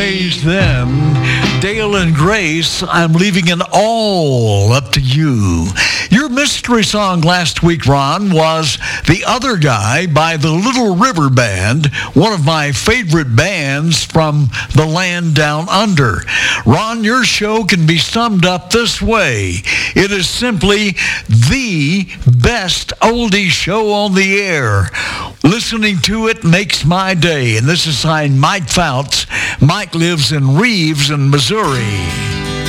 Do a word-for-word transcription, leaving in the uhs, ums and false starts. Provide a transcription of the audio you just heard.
praise them. Dale and Grace, I'm leaving it all up to you. Your mystery song last week, Ron, was The Other Guy by the Little River Band, one of my favorite bands from the land down under. Ron, your show can be summed up this way. It is simply the best oldie show on the air. Listening to it makes my day. And this is signed Mike Fouts. Mike lives in Reeves in Missouri.